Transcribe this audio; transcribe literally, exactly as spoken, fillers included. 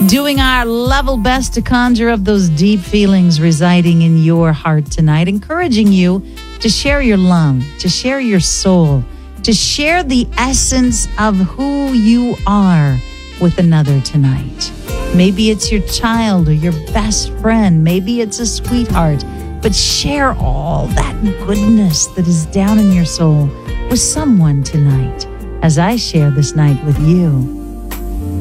Doing our level best to conjure up those deep feelings residing in your heart tonight, encouraging you to share your love, to share your soul, to share the essence of who you are with another tonight. Maybe it's your child or your best friend. Maybe it's a sweetheart. But share all that goodness that is down in your soul with someone tonight, as I share this night with you.